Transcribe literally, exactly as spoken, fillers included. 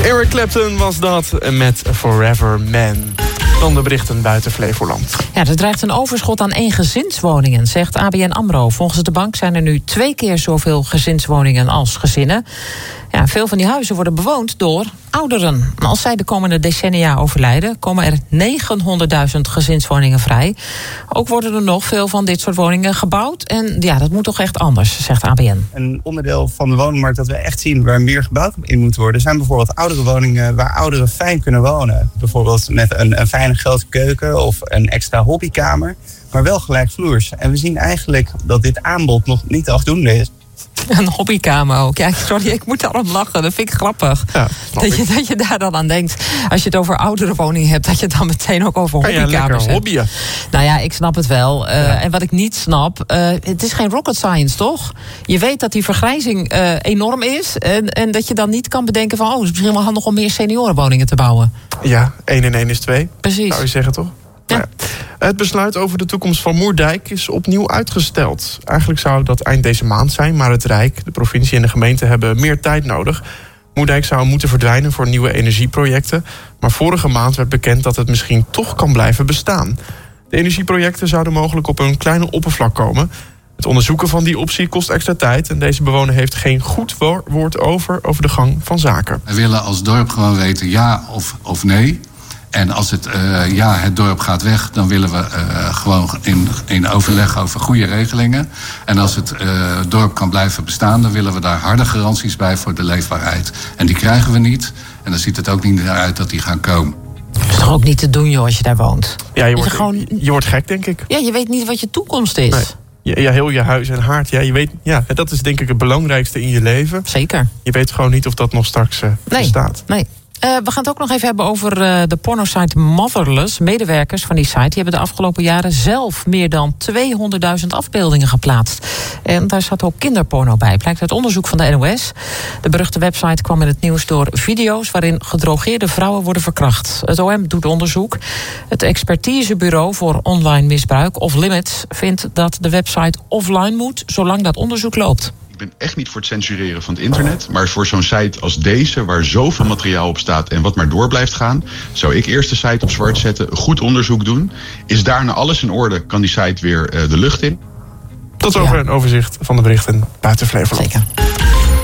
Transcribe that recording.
Eric Clapton was dat met Forever Man. Dan de berichten buiten Flevoland. Ja, er dreigt een overschot aan eengezinswoningen, zegt A B N AMRO. Volgens de bank zijn er nu twee keer zoveel gezinswoningen als gezinnen. Ja, veel van die huizen worden bewoond door ouderen. Als zij de komende decennia overlijden, komen er negenhonderdduizend gezinswoningen vrij. Ook worden er nog veel van dit soort woningen gebouwd. En ja, dat moet toch echt anders, zegt A B N. Een onderdeel van de woningmarkt dat we echt zien waar meer gebouwd in moet worden, zijn bijvoorbeeld oudere woningen waar ouderen fijn kunnen wonen. Bijvoorbeeld met een, een fijne grote keuken of een extra hobbykamer, maar wel gelijkvloers. En we zien eigenlijk dat dit aanbod nog niet afdoende is. Een hobbykamer ook. Ja, sorry, ik moet daarom lachen. Dat vind ik grappig. Ja, dat, je, dat je daar dan aan denkt. Als je het over oudere woningen hebt, dat je het dan meteen ook over hobbykamers hebt. Ja, lekker hobbyen. Nou ja, ik snap het wel. Uh, ja. En wat ik niet snap, uh, het is geen rocket science, toch? Je weet dat die vergrijzing uh, enorm is. En, en dat je dan niet kan bedenken van, oh, het is misschien wel handig om meer seniorenwoningen te bouwen. Ja, één en één is twee. Precies. Zou je zeggen, toch? Ja. Ja. Het besluit over de toekomst van Moerdijk is opnieuw uitgesteld. Eigenlijk zou dat eind deze maand zijn, maar het Rijk, de provincie en de gemeente hebben meer tijd nodig. Moerdijk zou moeten verdwijnen voor nieuwe energieprojecten, maar vorige maand werd bekend dat het misschien toch kan blijven bestaan. De energieprojecten zouden mogelijk op een kleine oppervlak komen. Het onderzoeken van die optie kost extra tijd en deze bewoner heeft geen goed woord over over de gang van zaken. We willen als dorp gewoon weten ja of, of nee. En als het uh, ja, het dorp gaat weg, dan willen we uh, gewoon in, in overleg over goede regelingen. En als het uh, dorp kan blijven bestaan, dan willen we daar harde garanties bij voor de leefbaarheid. En die krijgen we niet. En dan ziet het ook niet naar uit dat die gaan komen. Dat is toch ook niet te doen, joh, als je daar woont? Ja, je wordt, je gewoon... je wordt gek, denk ik. Ja, je weet niet wat je toekomst is. Nee. Ja, ja, heel je huis en haard. Ja, je weet, ja, dat is denk ik het belangrijkste in je leven. Zeker. Je weet gewoon niet of dat nog straks uh, nee. bestaat. Nee. Uh, we gaan het ook nog even hebben over uh, de pornosite Motherless. Medewerkers van die site die hebben de afgelopen jaren zelf meer dan tweehonderdduizend afbeeldingen geplaatst. En daar zat ook kinderporno bij, blijkt uit onderzoek van de N O S. De beruchte website kwam in het nieuws door video's waarin gedrogeerde vrouwen worden verkracht. Het O M doet onderzoek. Het expertisebureau voor online misbruik, Off Limits, vindt dat de website offline moet, zolang dat onderzoek loopt. Ik ben echt niet voor het censureren van het internet, maar voor zo'n site als deze, waar zoveel materiaal op staat en wat maar door blijft gaan, zou ik eerst de site op zwart zetten, goed onderzoek doen. Is daarna alles in orde, kan die site weer uh, de lucht in. Tot zover ja. een overzicht van de berichten buiten Flevoland. Zeker.